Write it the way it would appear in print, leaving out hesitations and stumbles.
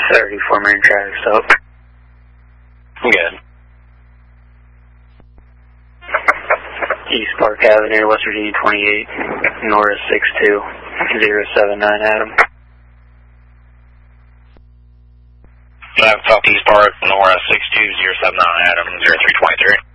34 Marine traffic stop. Good. East Park Avenue, West Virginia 28, Norris 62079 Adam. Southeast Park, Norris 62079 Adam, 0323.